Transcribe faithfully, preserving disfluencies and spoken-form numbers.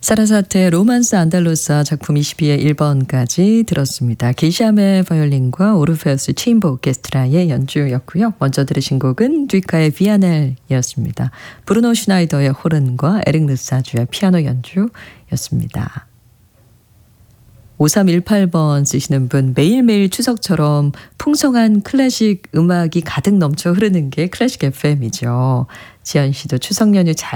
사라사테의 로만스 안달로사 작품 이십이의 일 번까지 들었습니다. 게시암의 바이올린과 오르페우스 체인버 오케스트라의 연주였고요. 먼저 들으신 곡은 듀카의 비아넬이었습니다. 브루노 슈나이더의 호른과 에릭 르사주의 피아노 연주였습니다. 오삼일팔 번 쓰시는 분, 매일매일 추석처럼 풍성한 클래식 음악이 가득 넘쳐 흐르는 게 클래식 에프엠이죠. 지연 씨도 추석 연휴 잘